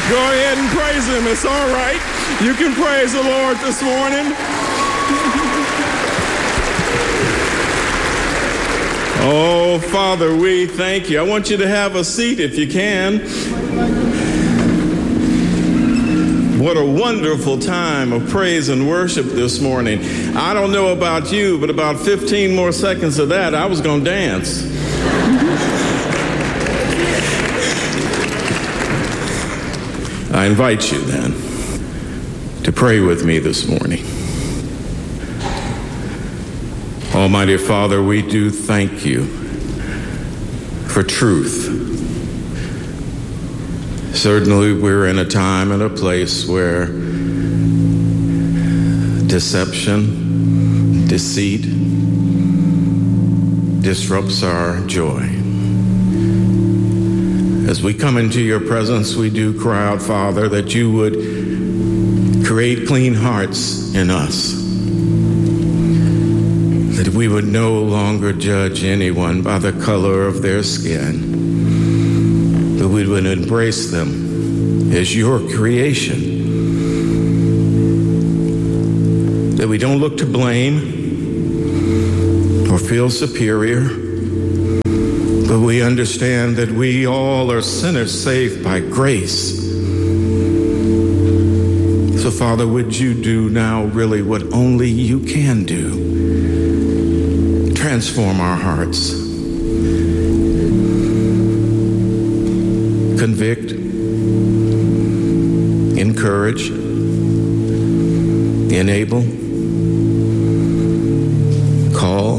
Go ahead and praise him. It's all right. You can praise the Lord this morning. Oh, Father, we thank you. I want you to have a seat if you can. What a wonderful time of praise and worship this morning. I don't know about you, but about 15 more seconds of that, I was going to dance. I invite you then to pray with me this morning. Almighty Father, we do thank you for truth. Certainly we're in a time and a place where deception, deceit disrupts our joy. As we come into your presence, we do cry out, Father, that you would create clean hearts in us, that we would no longer judge anyone by the color of their skin, but we would embrace them as your creation, that we don't look to blame or feel superior, but we understand that we all are sinners saved by grace. So, Father, would you do now really what only you can do? Transform our hearts. Convict. Encourage. Enable. Call.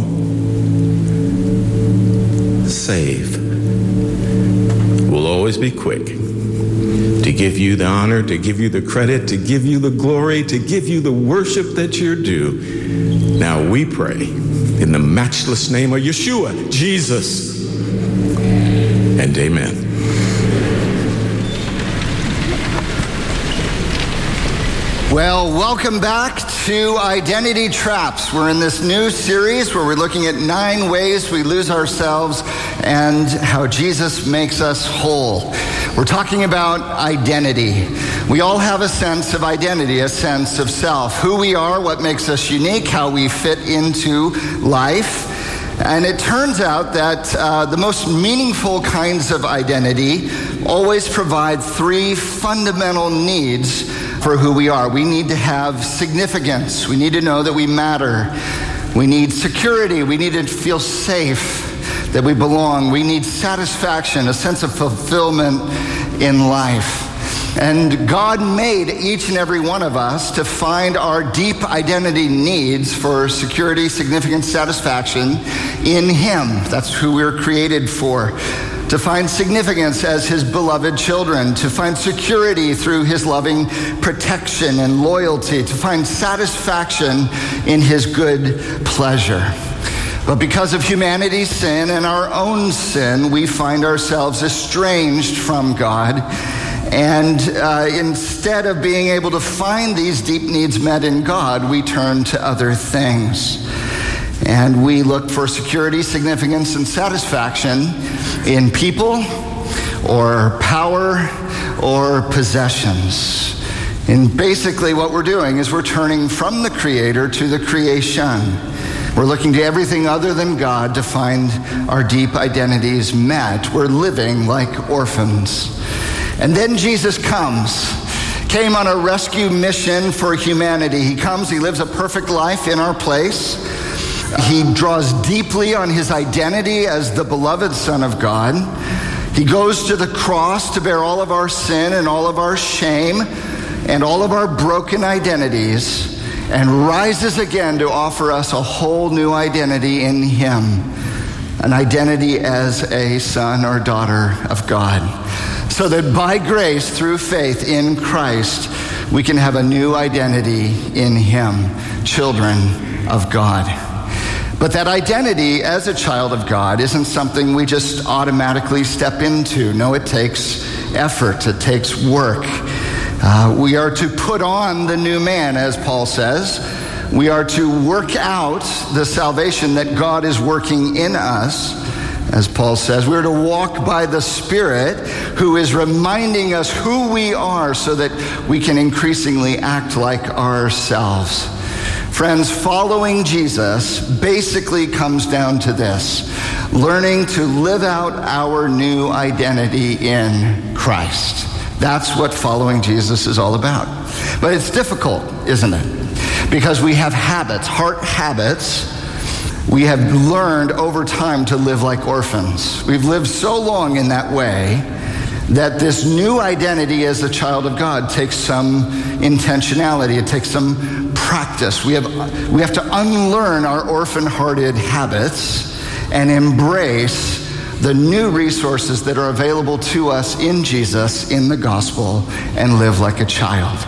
Save. We'll always be quick to give you the honor, to give you the credit, to give you the glory, to give you the worship that you're due. Now we pray in the matchless name of Yeshua, Jesus, and amen. Well, welcome back to Identity Traps. We're in this new series where we're looking at 9 ways we lose ourselves and how Jesus makes us whole. We're talking about identity. We all have a sense of identity, a sense of self, who we are, what makes us unique, how we fit into life. And it turns out that the most meaningful kinds of identity always provide 3 fundamental needs for who we are. We need to have significance. We need to know that we matter. We need security. We need to feel safe, that we belong. We need satisfaction, a sense of fulfillment in life. And God made each and every one of us to find our deep identity needs for security, significance, satisfaction in Him. That's who we're created for. To find significance as His beloved children, to find security through His loving protection and loyalty, to find satisfaction in His good pleasure. But because of humanity's sin and our own sin, we find ourselves estranged from God. And instead of being able to find these deep needs met in God, we turn to other things. And we look for security, significance, and satisfaction in people or power or possessions. And basically what we're doing is we're turning from the Creator to the creation. We're looking to everything other than God to find our deep identities met. We're living like orphans. And then Jesus came on a rescue mission for humanity. He comes, He lives a perfect life in our place. He draws deeply on His identity as the beloved Son of God. He goes to the cross to bear all of our sin and all of our shame and all of our broken identities, and rises again to offer us a whole new identity in Him, an identity as a son or daughter of God, so that by grace, through faith in Christ, we can have a new identity in Him, children of God. But that identity as a child of God isn't something we just automatically step into. No, it takes effort. It takes work. We are to put on the new man, as Paul says. We are to work out the salvation that God is working in us as Paul says. We're to walk by the Spirit, who is reminding us who we are so that we can increasingly act like ourselves. Friends, following Jesus basically comes down to this: learning to live out our new identity in Christ. That's what following Jesus is all about. But it's difficult, isn't it? Because we have habits, heart habits. We have learned over time to live like orphans. We've lived so long in that way that this new identity as a child of God takes some intentionality. It takes some practice. We have to unlearn our orphan-hearted habits and embrace the new resources that are available to us in Jesus, in the gospel, and live like a child.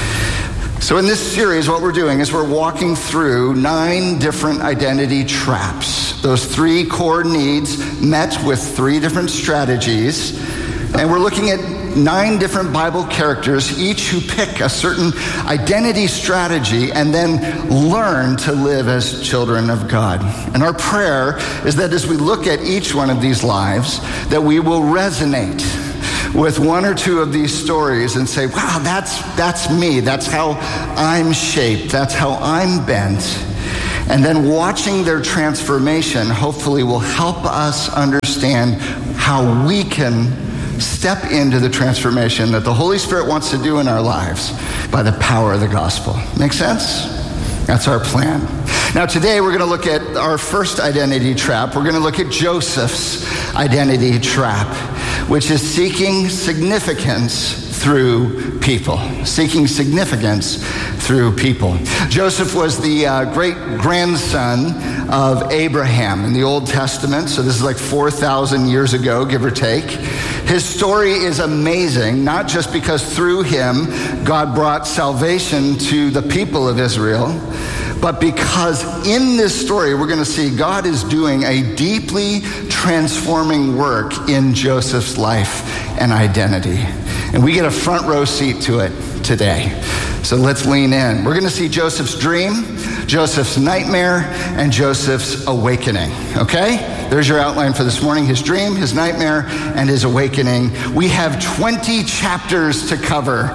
So in this series, what we're doing is we're walking through 9 different identity traps. Those 3 core needs met with 3 different strategies. And we're looking at 9 different Bible characters, each who pick a certain identity strategy and then learn to live as children of God. And our prayer is that as we look at each one of these lives, that we will resonate with 1 or 2 of these stories and say, wow, that's me. That's how I'm shaped. That's how I'm bent. And then watching their transformation hopefully will help us understand how we can step into the transformation that the Holy Spirit wants to do in our lives by the power of the gospel. Make sense? That's our plan. Now today we're going to look at our first identity trap. We're going to look at Joseph's identity trap, which is seeking significance through people. Seeking significance through people. Joseph was the great-grandson of Abraham in the Old Testament. So this is like 4,000 years ago, give or take. His story is amazing, not just because through him God brought salvation to the people of Israel, but because in this story we're going to see God is doing a deeply transforming work in Joseph's life and identity. And we get a front row seat to it today. So let's lean in. We're going to see Joseph's dream, Joseph's nightmare, and Joseph's awakening. Okay? There's your outline for this morning. His dream, his nightmare, and his awakening. We have 20 chapters to cover.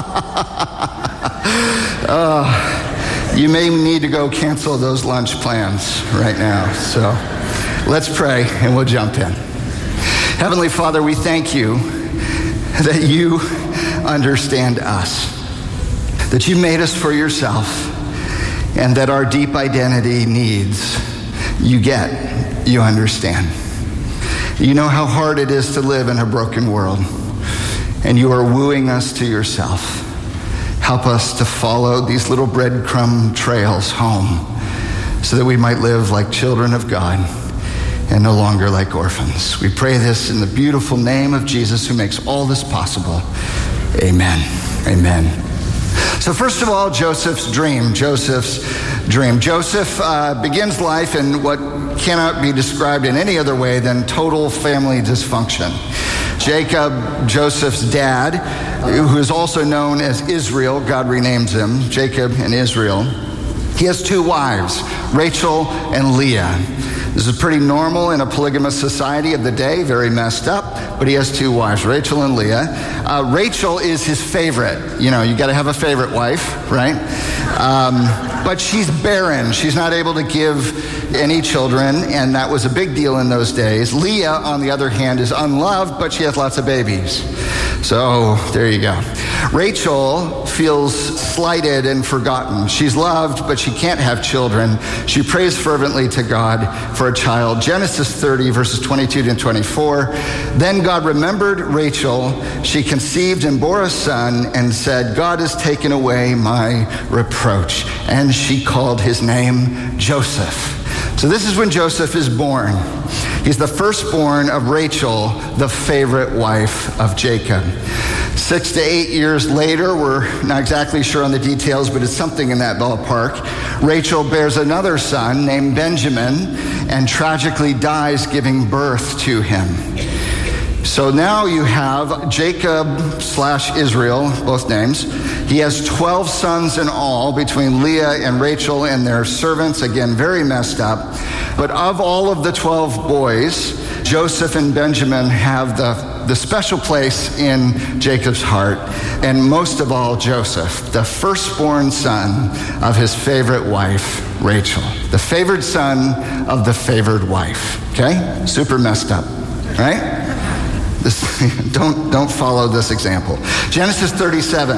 You may need to go cancel those lunch plans right now. So let's pray and we'll jump in. Heavenly Father, we thank you that you understand us, that you made us for yourself, and that our deep identity needs, you get, you understand. You know how hard it is to live in a broken world, and you are wooing us to yourself. Help us to follow these little breadcrumb trails home so that we might live like children of God and no longer like orphans. We pray this in the beautiful name of Jesus, who makes all this possible. Amen. Amen. So first of all, Joseph's dream. Joseph begins life in what cannot be described in any other way than total family dysfunction. Jacob, Joseph's dad, who is also known as Israel, God renames him, Jacob and Israel. He has 2 wives, Rachel and Leah. This is pretty normal in a polygamous society of the day, very messed up, but he has 2 wives, Rachel and Leah. Rachel is his favorite. You know, you got to have a favorite wife, right? But she's barren. She's not able to give any children, and that was a big deal in those days. Leah, on the other hand, is unloved, but she has lots of babies. So there you go. Rachel feels slighted and forgotten. She's loved, but she can't have children. She prays fervently to God for a child. Genesis 30, verses 22 to 24. Then God remembered Rachel. She conceived and bore a son and said, God has taken away my reproach. And she called his name Joseph. So this is when Joseph is born. He's the firstborn of Rachel, the favorite wife of Jacob. 6 to 8 years later, we're not exactly sure on the details, but it's something in that ballpark. Rachel bears another son named Benjamin and tragically dies giving birth to him. So now you have Jacob/Israel, both names. He has 12 sons in all between Leah and Rachel and their servants. Again, very messed up. But of all of the 12 boys, Joseph and Benjamin have the special place in Jacob's heart, and most of all, Joseph, the firstborn son of his favorite wife, Rachel, the favored son of the favored wife. Okay? Super messed up, right? Don't follow this example. Genesis 37.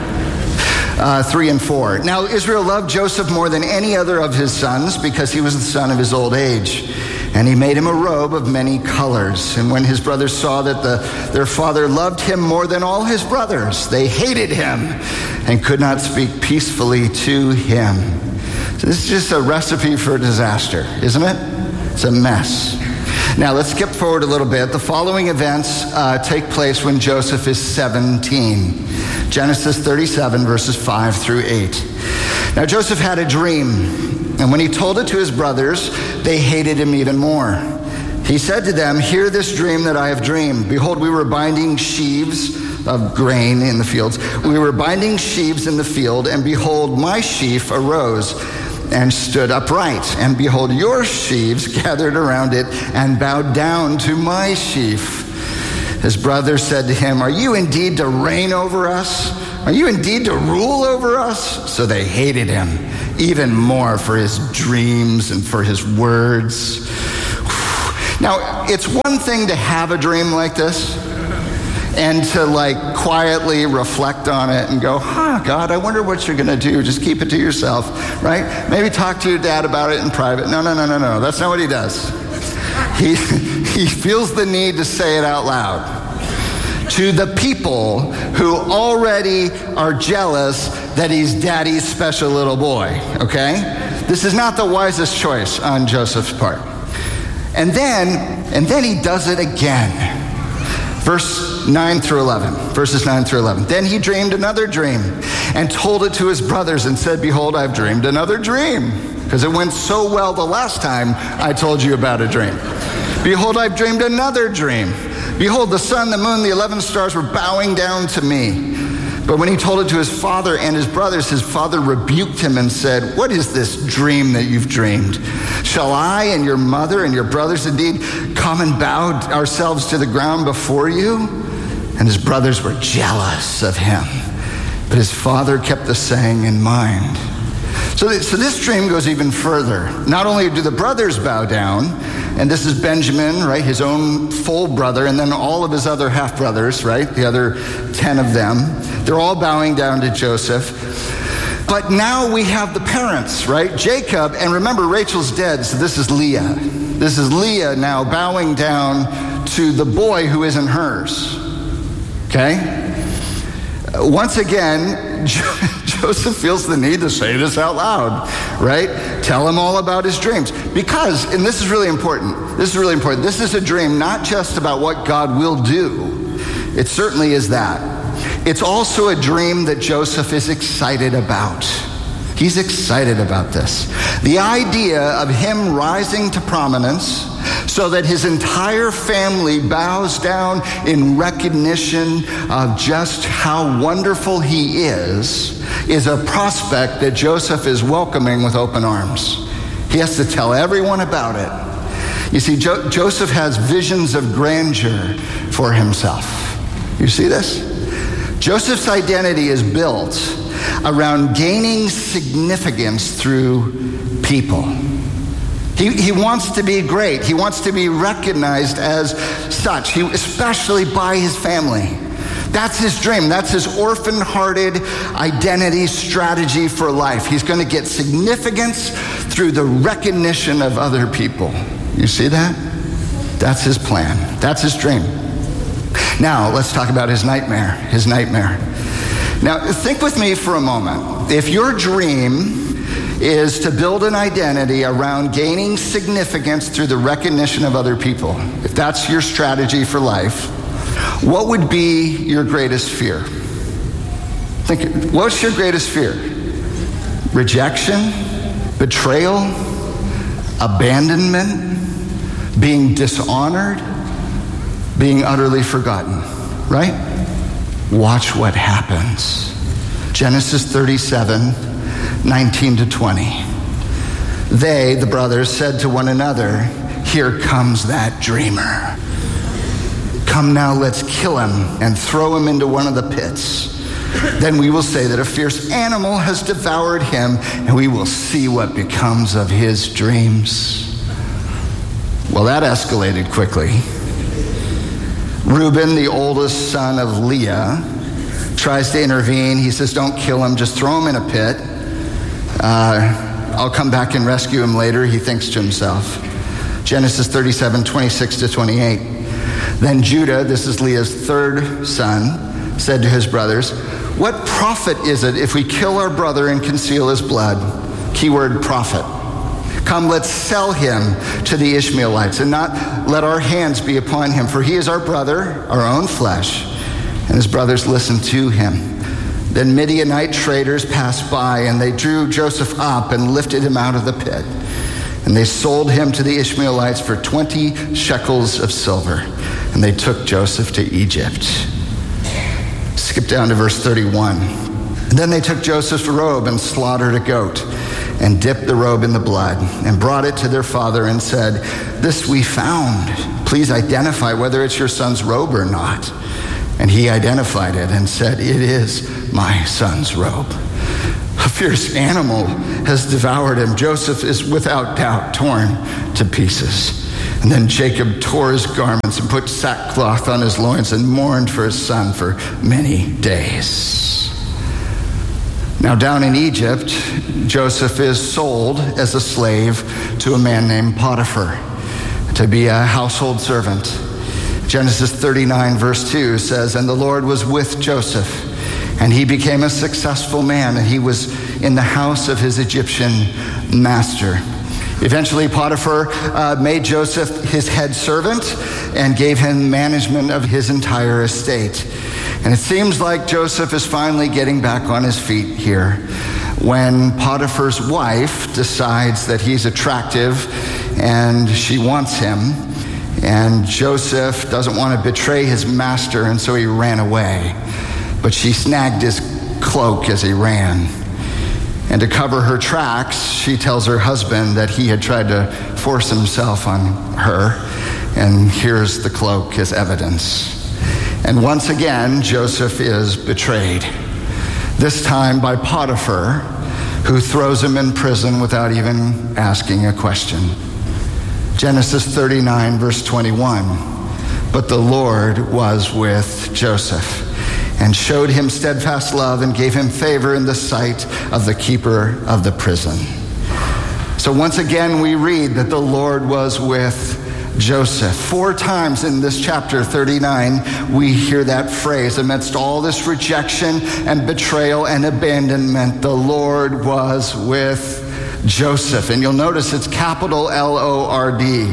3 and 4. Now Israel loved Joseph more than any other of his sons because he was the son of his old age. And he made him a robe of many colors. And when his brothers saw that their father loved him more than all his brothers, they hated him and could not speak peacefully to him. So this is just a recipe for disaster, isn't it? It's a mess. Now let's skip forward a little bit. The following events take place when Joseph is 17. Genesis 37, verses 5 through 8. Now Joseph had a dream, and when he told it to his brothers, they hated him even more. He said to them, "Hear this dream that I have dreamed. Behold, we were binding sheaves of grain in the fields. We were binding sheaves in the field, and behold, my sheaf arose and stood upright. And behold, your sheaves gathered around it and bowed down to my sheaf." His brothers said to him, "Are you indeed to reign over us? Are you indeed to rule over us?" So they hated him even more for his dreams and for his words. Now, it's one thing to have a dream like this and to quietly reflect on it and go, God, I wonder what you're going to do. Just keep it to yourself, right? Maybe talk to your dad about it in private. No. That's not what he does. He feels the need to say it out loud to the people who already are jealous that he's daddy's special little boy, okay? This is not the wisest choice on Joseph's part. And then he does it again. Verses 9 through 11. Then he dreamed another dream and told it to his brothers and said, "Behold, I've dreamed another dream." Because it went so well the last time I told you about a dream. "Behold, I've dreamed another dream. Behold, the sun, the moon, the 11 stars were bowing down to me." But when he told it to his father and his brothers, his father rebuked him and said, "What is this dream that you've dreamed? Shall I and your mother and your brothers indeed come and bow ourselves to the ground before you?" And his brothers were jealous of him. But his father kept the saying in mind. So this dream goes even further. Not only do the brothers bow down, and this is Benjamin, right, his own full brother, and then all of his other half-brothers, right, the other 10 of them. They're all bowing down to Joseph. But now we have the parents, right, Jacob, and remember, Rachel's dead, so this is Leah. This is Leah now bowing down to the boy who isn't hers, okay? Once again, Joseph feels the need to say this out loud, right? Tell him all about his dreams. Because, and this is really important, this is a dream not just about what God will do. It certainly is that. It's also a dream that Joseph is excited about. He's excited about this. The idea of him rising to prominence so that his entire family bows down in recognition of just how wonderful he is a prospect that Joseph is welcoming with open arms. He has to tell everyone about it. You see, Joseph has visions of grandeur for himself. You see this? Joseph's identity is built around gaining significance through people. He wants to be great. He wants to be recognized as such, especially by his family. That's his dream. That's his orphan-hearted identity strategy for life. He's going to get significance through the recognition of other people. You see that? That's his plan. That's his dream. Now, let's talk about his nightmare. Now, think with me for a moment. If your dream is to build an identity around gaining significance through the recognition of other people, if that's your strategy for life, what would be your greatest fear? What's your greatest fear? Rejection? Betrayal? Abandonment? Being dishonored? Being utterly forgotten, right? Watch what happens. Genesis 37, 19 to 20. They, the brothers, said to one another, here comes that dreamer. Come now, let's kill him and throw him into one of the pits. Then we will say that a fierce animal has devoured him, and we will see what becomes of his dreams. Well, that escalated quickly. Reuben, the oldest son of Leah, tries to intervene. He says, don't kill him, just throw him in a pit. I'll come back and rescue him later, he thinks to himself. Genesis 37, 26 to 28. Then Judah, this is Leah's third son, said to his brothers, what profit is it if we kill our brother and conceal his blood? Keyword profit. Come, let's sell him to the Ishmaelites and not let our hands be upon him, for he is our brother, our own flesh. And his brothers listened to him. Then Midianite traders passed by, and they drew Joseph up and lifted him out of the pit. And they sold him to the Ishmaelites for 20 shekels of silver. And they took Joseph to Egypt. Skip down to verse 31. And then they took Joseph's robe and slaughtered a goat and dipped the robe in the blood and brought it to their father and said, this we found. Please identify whether it's your son's robe or not. And he identified it and said, it is my son's robe. A fierce animal has devoured him. Joseph is without doubt torn to pieces. And then Jacob tore his garments and put sackcloth on his loins and mourned for his son for many days. Now down in Egypt, Joseph is sold as a slave to a man named Potiphar to be a household servant. Genesis 39 verse 2 says, and the Lord was with Joseph, and he became a successful man, and he was in the house of his Egyptian master. Eventually, Potiphar made Joseph his head servant and gave him management of his entire estate. And it seems like Joseph is finally getting back on his feet here when Potiphar's wife decides that he's attractive and she wants him. And Joseph doesn't want to betray his master, and so he ran away. But she snagged his cloak as he ran. And to cover her tracks, she tells her husband that he had tried to force himself on her. And here's the cloak as evidence. And once again, Joseph is betrayed. This time by Potiphar, who throws him in prison without even asking a question. Genesis 39, verse 21. But the Lord was with Joseph and showed him steadfast love and gave him favor in the sight of the keeper of the prison. So once again, we read that the Lord was with Joseph. 4 times in this chapter 39, we hear that phrase. Amidst all this rejection and betrayal and abandonment, the Lord was with Joseph. And you'll notice it's capital L-O-R-D.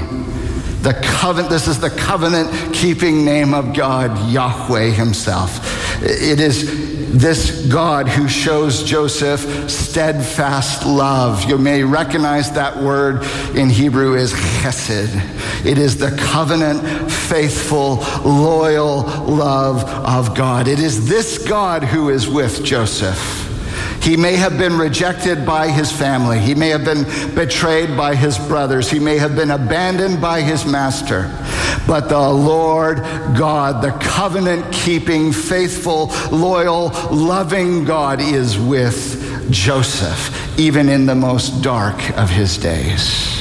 This is the covenant-keeping name of God, Yahweh himself. It is this God who shows Joseph steadfast love. You may recognize that word in Hebrew as chesed. It is the covenant, faithful, loyal love of God. It is this God who is with Joseph. He may have been rejected by his family. He may have been betrayed by his brothers. He may have been abandoned by his master. But the Lord God, the covenant-keeping, faithful, loyal, loving God is with Joseph, even in the most dark of his days.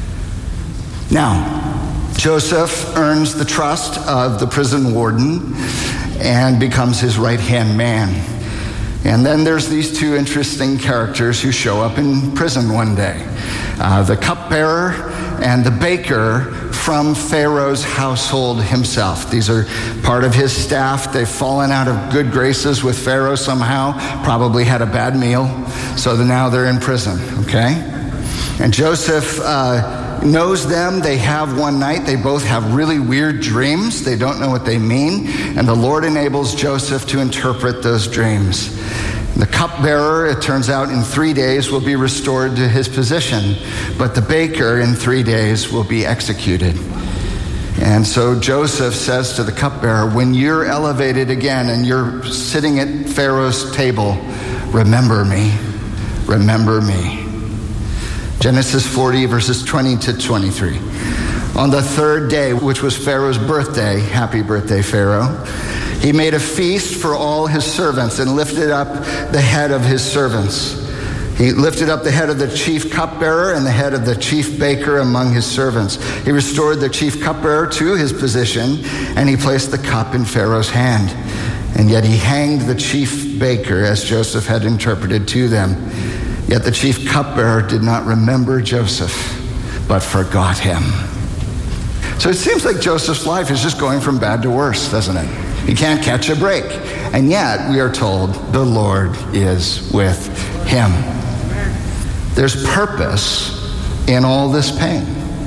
Now, Joseph earns the trust of the prison warden and becomes his right-hand man. And then there's these 2 interesting characters who show up in prison one day. The cupbearer and the baker from Pharaoh's household himself. These are part of his staff. They've fallen out of good graces with Pharaoh somehow, probably had a bad meal, so now they're in prison, okay? And Joseph knows them. They have one night. They both have really weird dreams. They don't know what they mean. And the Lord enables Joseph to interpret those dreams. The cupbearer, it turns out, in 3 days will be restored to his position. But the baker in 3 days will be executed. And so Joseph says to the cupbearer, when you're elevated again and you're sitting at Pharaoh's table, remember me. Remember me. Genesis 40, verses 20 to 23. On the third day, which was Pharaoh's birthday, happy birthday, Pharaoh, he made a feast for all his servants and lifted up the head of his servants. He lifted up the head of the chief cupbearer and the head of the chief baker among his servants. He restored the chief cupbearer to his position, and he placed the cup in Pharaoh's hand. And yet he hanged the chief baker, as Joseph had interpreted to them. Yet the chief cupbearer did not remember Joseph, but forgot him. So it seems like Joseph's life is just going from bad to worse, doesn't it? He can't catch a break. And yet we are told the Lord is with him. There's purpose in all this pain.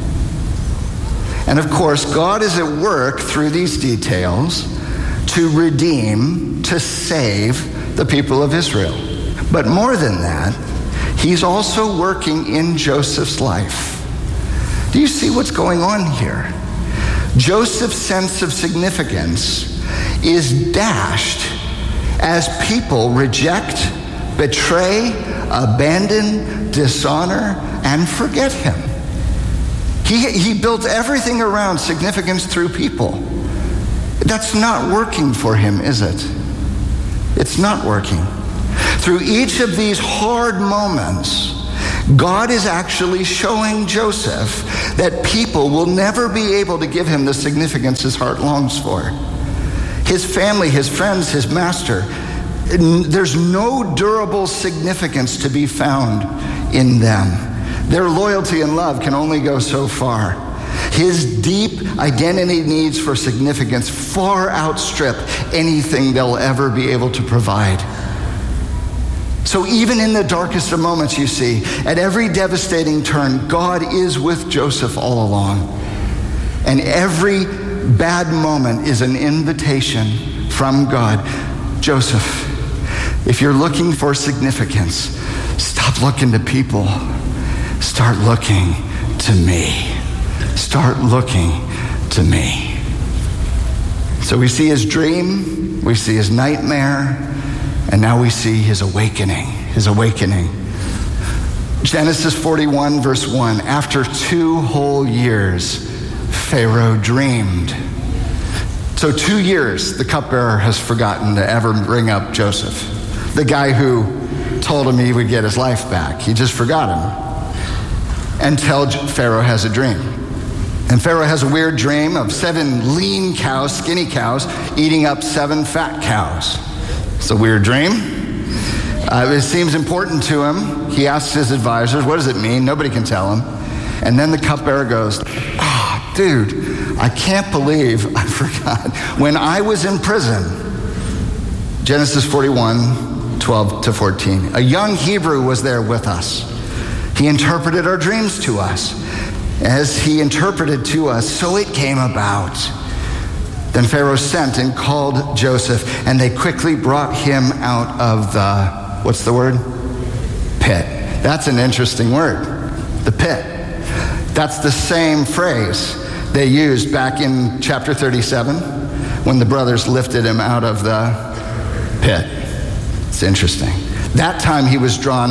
And of course, God is at work through these details to redeem, to save the people of Israel. But more than that, he's also working in Joseph's life. Do you see what's going on here? Joseph's sense of significance is dashed as people reject, betray, abandon, dishonor, and forget him. He built everything around significance through people. That's not working for him, is it? It's not working. Through each of these hard moments, God is actually showing Joseph that people will never be able to give him the significance his heart longs for. His family, his friends, his master, there's no durable significance to be found in them. Their loyalty and love can only go so far. His deep identity needs for significance far outstrip anything they'll ever be able to provide. So even in the darkest of moments, you see, at every devastating turn, God is with Joseph all along. And every bad moment is an invitation from God. Joseph, if you're looking for significance, stop looking to people. Start looking to me. Start looking to me. So we see his dream, we see his nightmare, and now we see his awakening. Genesis 41, verse 1. After 2 whole years, Pharaoh dreamed. So 2 years, the cupbearer has forgotten to ever bring up Joseph, the guy who told him he would get his life back. He just forgot him until Pharaoh has a dream. And Pharaoh has a weird dream of 7 lean cows, skinny cows, eating up 7 fat cows. It's a weird dream. It seems important to him. He asks his advisors, what does it mean? Nobody can tell him. And then the cupbearer goes, dude, I can't believe I forgot. When I was in prison, Genesis 41, 12 to 14, a young Hebrew was there with us. He interpreted our dreams to us. As he interpreted to us, so it came about. Then Pharaoh sent and called Joseph, and they quickly brought him out of the, what's the word? Pit. That's an interesting word, the pit. That's the same phrase they used back in chapter 37 when the brothers lifted him out of the pit. It's interesting. That time he was drawn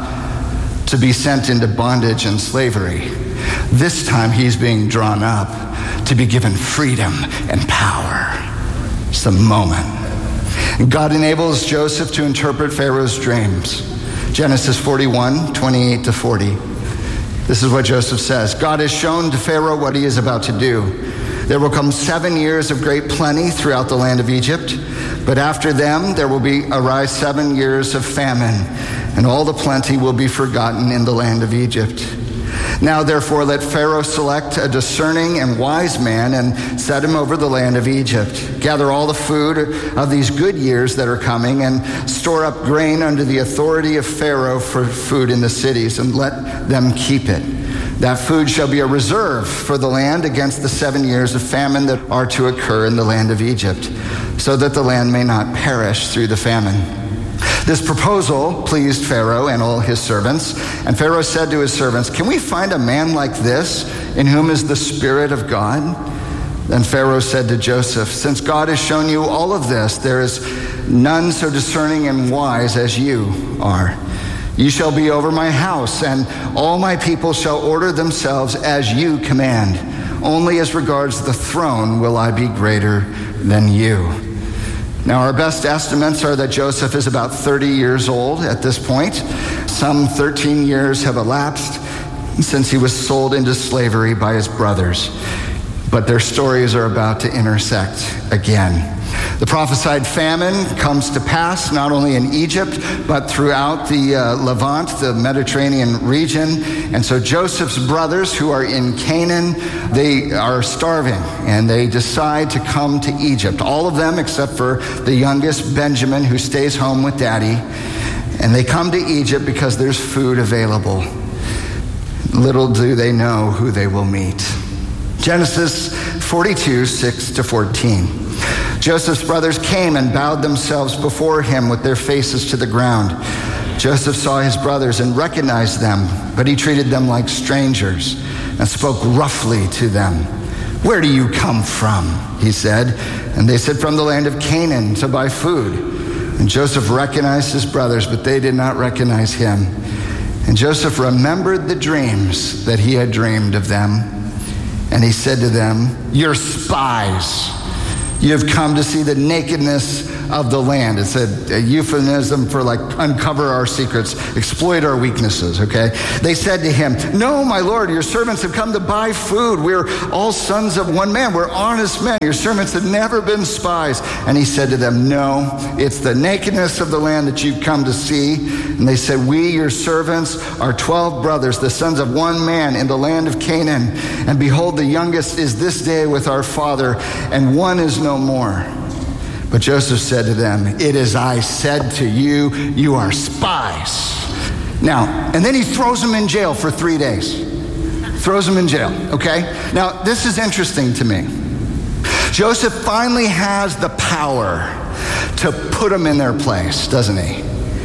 up to be sent into bondage and slavery. This time he's being drawn up to be given freedom and power. It's a moment. And God enables Joseph to interpret Pharaoh's dreams. Genesis 41, 28 to 40. This is what Joseph says. God has shown to Pharaoh what he is about to do. There will come 7 years of great plenty throughout the land of Egypt, but after them there will arise 7 years of famine, and all the plenty will be forgotten in the land of Egypt. Now, therefore, let Pharaoh select a discerning and wise man and set him over the land of Egypt. Gather all the food of these good years that are coming and store up grain under the authority of Pharaoh for food in the cities, and let them keep it. That food shall be a reserve for the land against the 7 years of famine that are to occur in the land of Egypt, so that the land may not perish through the famine. This proposal pleased Pharaoh and all his servants. And Pharaoh said to his servants, can we find a man like this in whom is the Spirit of God? Then Pharaoh said to Joseph, since God has shown you all of this, there is none so discerning and wise as you are. You shall be over my house, and all my people shall order themselves as you command. Only as regards the throne will I be greater than you." Now, our best estimates are that Joseph is about 30 years old at this point. Some 13 years have elapsed since he was sold into slavery by his brothers. But their stories are about to intersect again. The prophesied famine comes to pass not only in Egypt, but throughout the Levant, the Mediterranean region. And so Joseph's brothers, who are in Canaan, they are starving, and they decide to come to Egypt. All of them except for the youngest, Benjamin, who stays home with daddy. And they come to Egypt because there's food available. Little do they know who they will meet. Genesis 42, 6-14. Joseph's brothers came and bowed themselves before him with their faces to the ground. Joseph saw his brothers and recognized them, but he treated them like strangers and spoke roughly to them. "Where do you come from?" he said. And they said, "From the land of Canaan to buy food." And Joseph recognized his brothers, but they did not recognize him. And Joseph remembered the dreams that he had dreamed of them. And he said to them, "You're spies. You have come to see the nakedness of the land." It's a euphemism for like uncover our secrets, exploit our weaknesses, okay? They said to him, "No, my lord, your servants have come to buy food. We're all sons of one man. We're honest men. Your servants have never been spies." And he said to them, "No, it's the nakedness of the land that you've come to see." And they said, "We, your servants, are 12 brothers, the sons of one man in the land of Canaan. And behold, the youngest is this day with our father, and one is no more." But Joseph said to them, "It is I said to you, you are spies." Now, and then he throws them in jail for 3 days. Throws them in jail, okay? Now, this is interesting to me. Joseph finally has the power to put them in their place, doesn't he?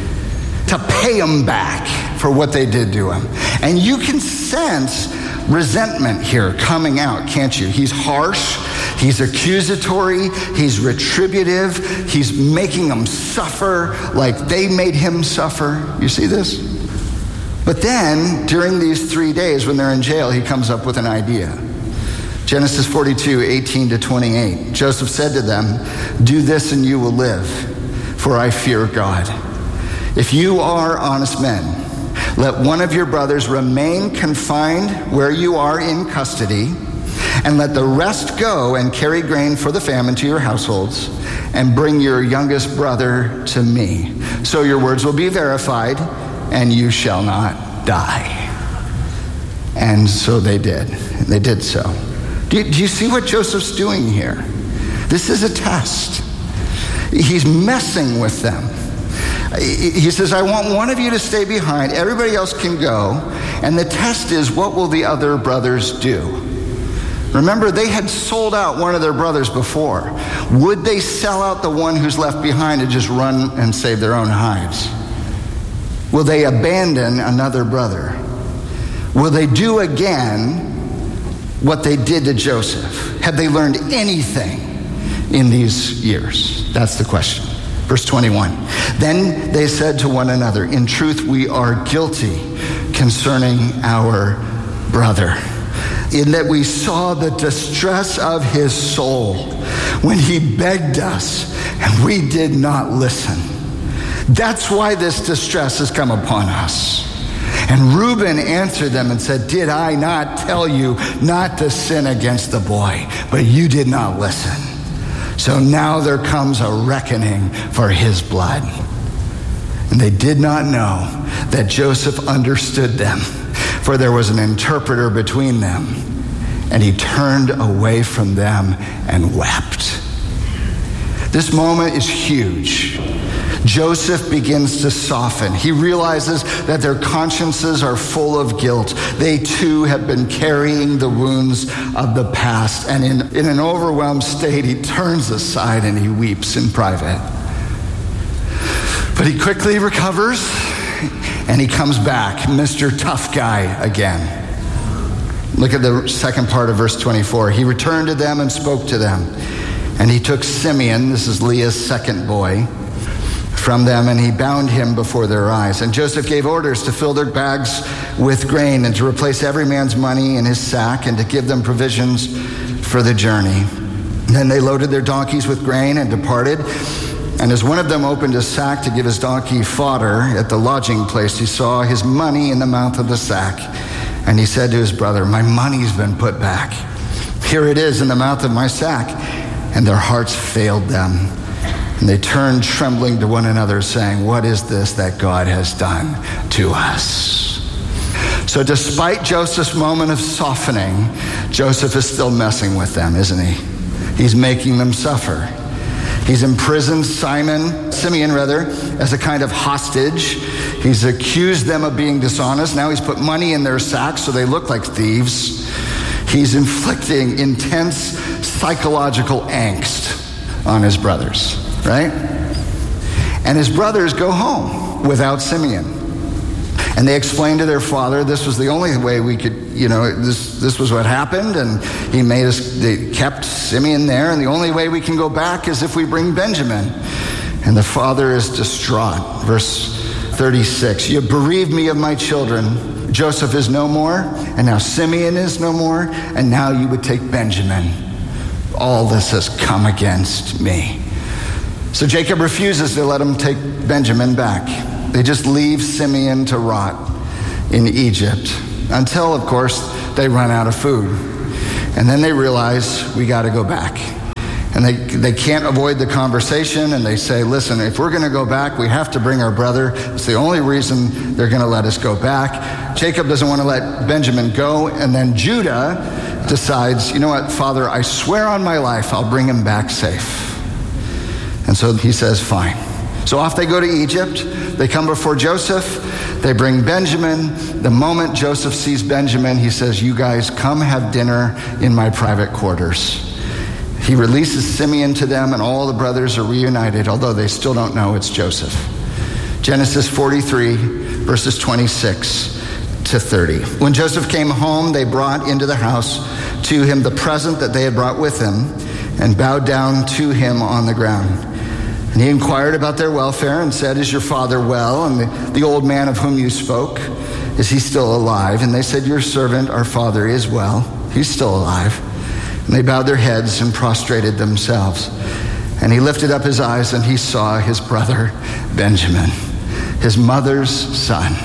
To pay them back for what they did to him. And you can sense resentment here coming out, can't you? He's harsh. He's accusatory, he's retributive, he's making them suffer like they made him suffer. You see this? But then, during these 3 days when they're in jail, he comes up with an idea. Genesis 42, 18-28. Joseph said to them, "Do this and you will live, for I fear God. If you are honest men, let one of your brothers remain confined where you are in custody, and let the rest go and carry grain for the famine to your households, and bring your youngest brother to me. So your words will be verified, and you shall not die." And so they did. They did so. Do you see what Joseph's doing here? This is a test. He's messing with them. He says, "I want one of you to stay behind. Everybody else can go. And the test is, what will the other brothers do?" Remember, they had sold out one of their brothers before. Would they sell out the one who's left behind and just run and save their own hides? Will they abandon another brother? Will they do again what they did to Joseph? Have they learned anything in these years? That's the question. Verse 21. Then they said to one another, "In truth, we are guilty concerning our brother, in that we saw the distress of his soul when he begged us, and we did not listen. That's why this distress has come upon us." And Reuben answered them and said, "Did I not tell you not to sin against the boy? But you did not listen. So now there comes a reckoning for his blood." And they did not know that Joseph understood them, for there was an interpreter between them. And he turned away from them and wept. This moment is huge. Joseph begins to soften. He realizes that their consciences are full of guilt. They too have been carrying the wounds of the past. And in an overwhelmed state, he turns aside and he weeps in private. But he quickly recovers and he comes back, Mr. Tough Guy again. Look at the second part of verse 24. He returned to them and spoke to them. And he took Simeon, this is Leah's second boy, from them, and he bound him before their eyes. And Joseph gave orders to fill their bags with grain and to replace every man's money in his sack and to give them provisions for the journey. Then they loaded their donkeys with grain and departed. And as one of them opened his sack to give his donkey fodder at the lodging place, he saw his money in the mouth of the sack. And he said to his brother, "My money's been put back. Here it is in the mouth of my sack." And their hearts failed them. And they turned trembling to one another, saying, "What is this that God has done to us?" So despite Joseph's moment of softening, Joseph is still messing with them, isn't he? He's making them suffer. He's imprisoned Simeon, as a kind of hostage. He's accused them of being dishonest. Now he's put money in their sacks so they look like thieves. He's inflicting intense psychological angst on his brothers, right? And his brothers go home without Simeon. And they explain to their father, this was the only way we could, this was what happened, and they kept Simeon there, and the only way we can go back is if we bring Benjamin. And the father is distraught. Verse 36, "You bereaved me of my children. Joseph is no more, and now Simeon is no more, and now you would take Benjamin. All this has come against me." So Jacob refuses to let him take Benjamin back. They just leave Simeon to rot in Egypt until, of course, they run out of food. And then they realize, we got to go back. And they can't avoid the conversation, and they say, listen, if we're going to go back, we have to bring our brother. It's the only reason they're going to let us go back. Jacob doesn't want to let Benjamin go, and then Judah decides, you know what, Father, I swear on my life I'll bring him back safe. And so he says, fine. So off they go to Egypt. They come before Joseph. They bring Benjamin. The moment Joseph sees Benjamin, he says, you guys come have dinner in my private quarters. He releases Simeon to them, and all the brothers are reunited, although they still don't know it's Joseph. Genesis 43, verses 26 to 30. When Joseph came home, they brought into the house to him the present that they had brought with him and bowed down to him on the ground. And he inquired about their welfare and said, is your father well? And the old man of whom you spoke, is he still alive? And they said, your servant, our father, is well. He's still alive. And they bowed their heads and prostrated themselves. And he lifted up his eyes and he saw his brother Benjamin, his mother's son,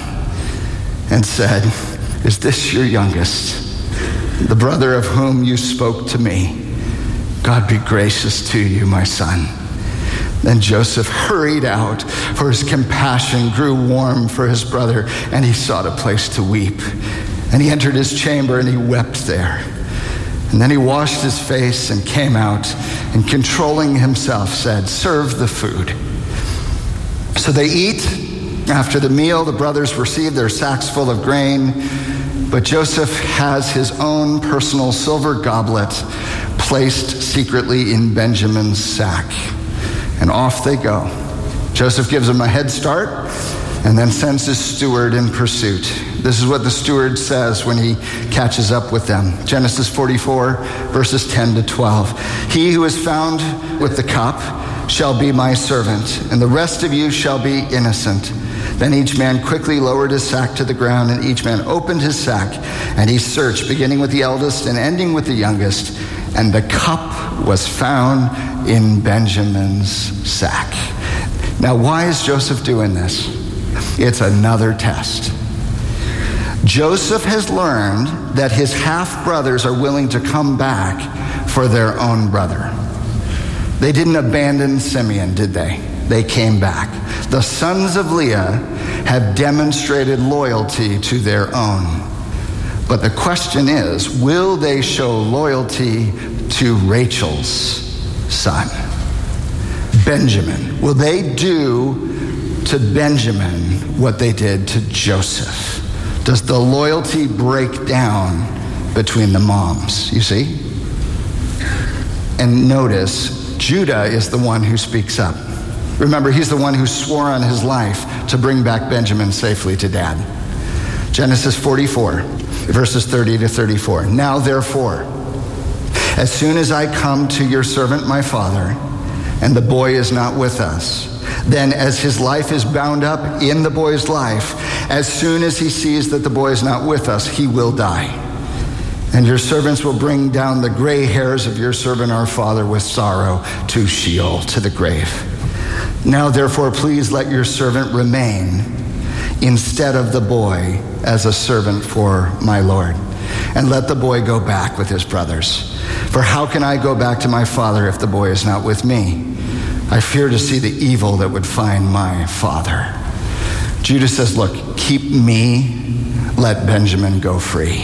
and said, is this your youngest, the brother of whom you spoke to me? God be gracious to you, my son. Then Joseph hurried out, for his compassion grew warm for his brother, and he sought a place to weep. And he entered his chamber and he wept there. And then he washed his face and came out, and controlling himself said, serve the food. So they eat. After the meal, the brothers receive their sacks full of grain, but Joseph has his own personal silver goblet placed secretly in Benjamin's sack. And off they go. Joseph gives them a head start and then sends his steward in pursuit. This is what the steward says when he catches up with them. Genesis 44, verses 10 to 12. He who is found with the cup shall be my servant, and the rest of you shall be innocent. Then each man quickly lowered his sack to the ground, and each man opened his sack, and he searched, beginning with the eldest and ending with the youngest. And the cup was found in Benjamin's sack. Now, why is Joseph doing this? It's another test. Joseph has learned that his half-brothers are willing to come back for their own brother. They didn't abandon Simeon, did they? They came back. The sons of Leah have demonstrated loyalty to their own. But the question is, will they show loyalty to Rachel's son, Benjamin? Will they do to Benjamin what they did to Joseph? Does the loyalty break down between the moms, you see? And notice, Judah is the one who speaks up. Remember, he's the one who swore on his life to bring back Benjamin safely to dad. Genesis 44, verses 30 to 34. Now, therefore, as soon as I come to your servant, my father, and the boy is not with us, Then as his life is bound up in the boy's life, as soon as he sees that the boy is not with us, he will die. And your servants will bring down the gray hairs of your servant our father with sorrow to Sheol, to the grave. Now therefore please let your servant remain instead of the boy as a servant for my Lord. And let the boy go back with his brothers. For how can I go back to my father if the boy is not with me? I fear to see the evil that would find my father. Judah says, look, keep me, let Benjamin go free.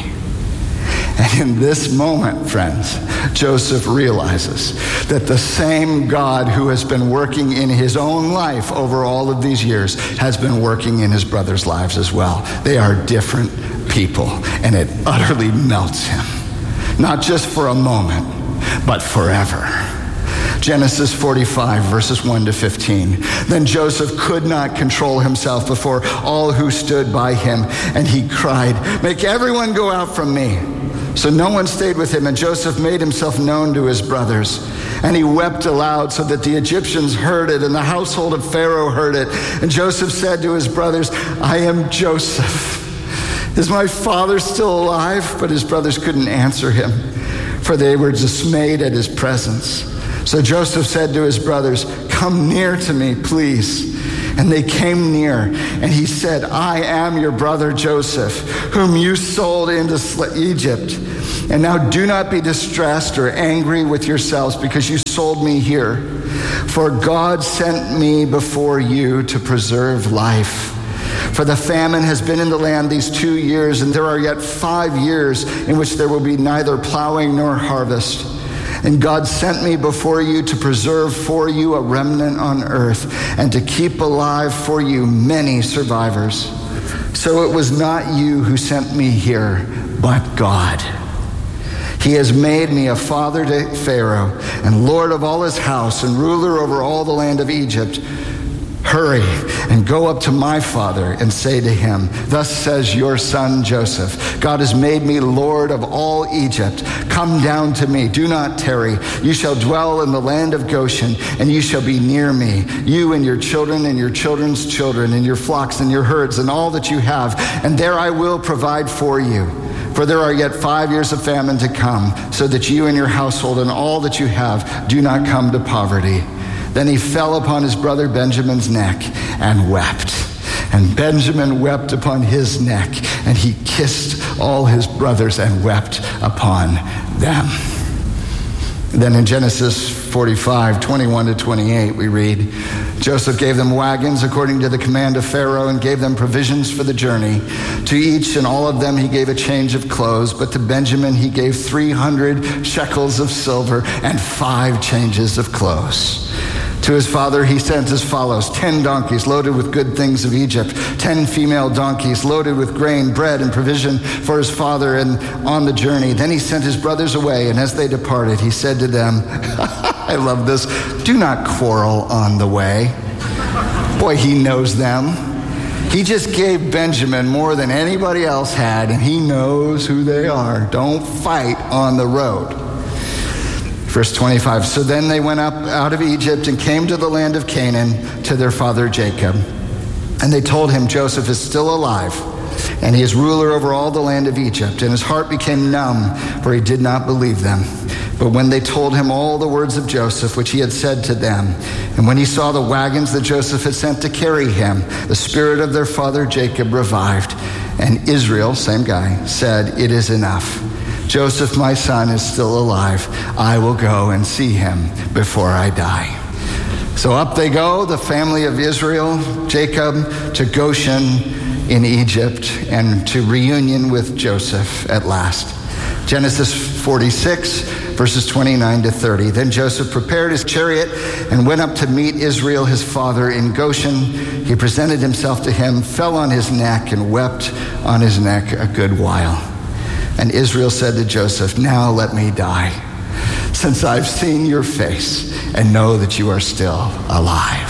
And in this moment, friends, Joseph realizes that the same God who has been working in his own life over all of these years has been working in his brothers' lives as well. They are different people, and it utterly melts him. Not just for a moment, but forever. Genesis 45, verses 1 to 15. Then Joseph could not control himself before all who stood by him, and he cried, make everyone go out from me. So no one stayed with him, and Joseph made himself known to his brothers. And he wept aloud so that the Egyptians heard it, and the household of Pharaoh heard it. And Joseph said to his brothers, I am Joseph. Is my father still alive? But his brothers couldn't answer him, for they were dismayed at his presence. So Joseph said to his brothers, come near to me, please. And they came near, and he said, I am your brother Joseph, whom you sold into Egypt. And now do not be distressed or angry with yourselves because you sold me here. For God sent me before you to preserve life. For the famine has been in the land these 2 years, and there are yet 5 years in which there will be neither plowing nor harvest. And God sent me before you to preserve for you a remnant on earth and to keep alive for you many survivors. So it was not you who sent me here, but God. He has made me a father to Pharaoh and lord of all his house and ruler over all the land of Egypt. Hurry and go up to my father and say to him, thus says your son Joseph, God has made me Lord of all Egypt. Come down to me, do not tarry. You shall dwell in the land of Goshen, and you shall be near me, you and your children and your children's children, and your flocks and your herds and all that you have, and there I will provide for you. For there are yet 5 years of famine to come, so that you and your household and all that you have do not come to poverty. Then he fell upon his brother Benjamin's neck and wept. And Benjamin wept upon his neck, and he kissed all his brothers and wept upon them. Then in Genesis 45, 21 to 28, we read, Joseph gave them wagons according to the command of Pharaoh and gave them provisions for the journey. To each and all of them he gave a change of clothes, but to Benjamin he gave 300 shekels of silver and 5 changes of clothes. To his father he sent as follows: 10 donkeys loaded with good things of Egypt, 10 female donkeys loaded with grain, bread, and provision for his father and on the journey. Then he sent his brothers away, and as they departed, he said to them, I love this, do not quarrel on the way. Boy, he knows them. He just gave Benjamin more than anybody else had, and he knows who they are. Don't fight on the road. Verse 25, so then they went up out of Egypt and came to the land of Canaan to their father Jacob. And they told him, Joseph is still alive, and he is ruler over all the land of Egypt. And his heart became numb, for he did not believe them. But when they told him all the words of Joseph, which he had said to them, and when he saw the wagons that Joseph had sent to carry him, the spirit of their father Jacob revived. And Israel, same guy, said, it is enough. Joseph, my son, is still alive. I will go and see him before I die. So up they go, the family of Israel, Jacob, to Goshen in Egypt, and to reunion with Joseph at last. Genesis 46, verses 29 to 30. Then Joseph prepared his chariot and went up to meet Israel, his father, in Goshen. He presented himself to him, fell on his neck, and wept on his neck a good while. And Israel said to Joseph, now let me die, since I've seen your face and know that you are still alive.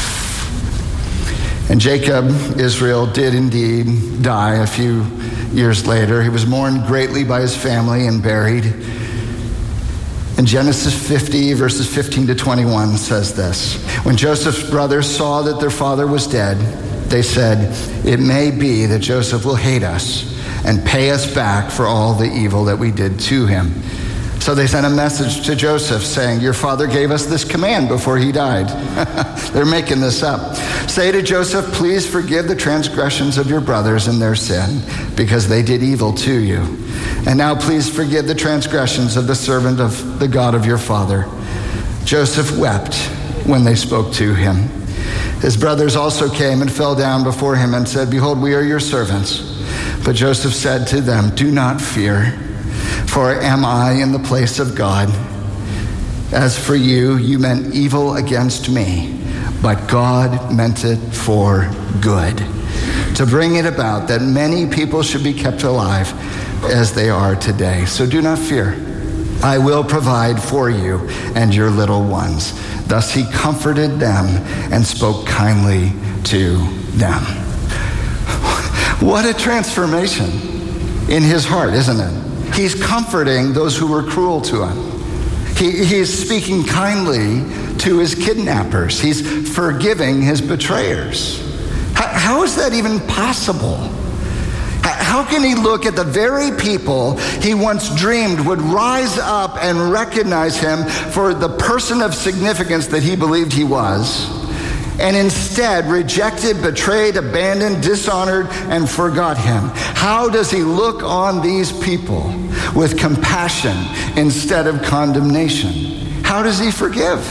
And Jacob, Israel, did indeed die a few years later. He was mourned greatly by his family and buried. In Genesis 50, verses 15 to 21 says this. When Joseph's brothers saw that their father was dead, they said, "It may be that Joseph will hate us and pay us back for all the evil that we did to him." So they sent a message to Joseph saying, "Your father gave us this command before he died." They're making this up. "Say to Joseph, please forgive the transgressions of your brothers and their sin, because they did evil to you. And now please forgive the transgressions of the servant of the God of your father." Joseph wept when they spoke to him. His brothers also came and fell down before him and said, "Behold, we are your servants." But Joseph said to them, "Do not fear, for am I in the place of God? As for you, you meant evil against me, but God meant it for good, to bring it about that many people should be kept alive as they are today. So do not fear. I will provide for you and your little ones." Thus he comforted them and spoke kindly to them. What a transformation in his heart, isn't it? He's comforting those who were cruel to him. He's speaking kindly to his kidnappers. He's forgiving his betrayers. How is that even possible? How can he look at the very people he once dreamed would rise up and recognize him for the person of significance that he believed he was, and instead rejected, betrayed, abandoned, dishonored, and forgot him? How does he look on these people with compassion instead of condemnation? How does he forgive?